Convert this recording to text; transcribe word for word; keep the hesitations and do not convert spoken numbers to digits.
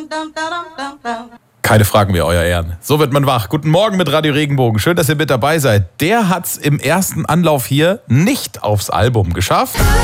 Keine Fragen mehr, euer Ehren. So wird man wach. Guten Morgen mit Radio Regenbogen. Schön, dass ihr mit dabei seid. Der hat's im ersten Anlauf hier nicht aufs Album geschafft.